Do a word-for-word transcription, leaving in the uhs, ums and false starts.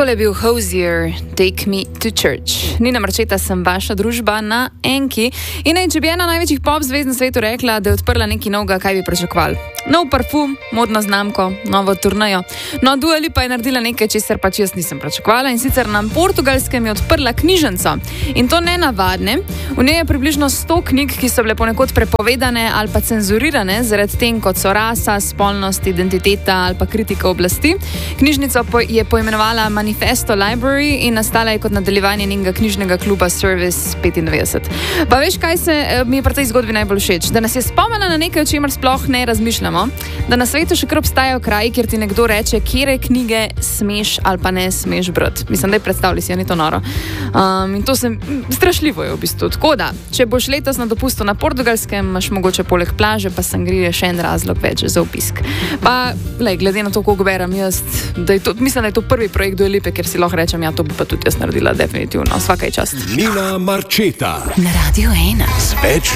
Tole je bil Hozier, Take Me to Church. Nina Marčeta sem vaša družba na Enki. In ne, če bi ena največjih pop zvezd na svetu rekla, da je odprla nekaj novega, kaj bi pričakovali? Nov parfum, modno znamko, novo turnejo. No, Dua Lipa je naredila nekaj, česar pač jaz nisem pričakovala, in sicer na Portugalskem je odprla knjižnico. In to ne navadne. V njej je približno sto knjig, ki so bile ponekod prepovedane ali pa cenzurirane zaradi tem, kot so rasa, spolnost, identiteta ali pa kritika oblasti. Knjižnico je poimenovala Manifesto Library in nastala je kot nadaljevanje njenega knjižnega kluba Service petindevetdeset. Pa veš, kaj se mi je pri tej zgodbi najbolj všeč? Da nas je spomnila na nekaj, o čemer sploh ne razmišljamo. Da na svetu še kar obstajajo kraji, kjer ti nekdo reče, kjere knjige smeš ali pa ne smeš brati. Mislim, da je predstavljali si, ja, ni to noro. Um, in to se strašljivo je v bistvu. Tako da, če boš letos na dopustu na Portugalskem, imaš mogoče poleg plaže pa sangrije še en razlog več za obisk. Pa, lej, glede na to, koliko beram jaz, da je to, mislim, da je to prvi projekt Dua Lipe, ker si lahko rečem, ja, to bi pa tudi jaz naredila definitivno. Svaka je čast. Nina Marčeta na Radio ena. Z več